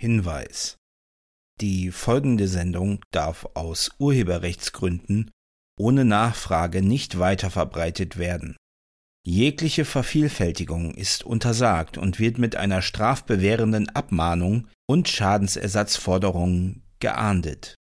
Hinweis: Die folgende Sendung darf aus Urheberrechtsgründen ohne Nachfrage nicht weiterverbreitet werden. Jegliche Vervielfältigung ist untersagt und wird mit einer strafbewährenden Abmahnung und Schadensersatzforderung geahndet.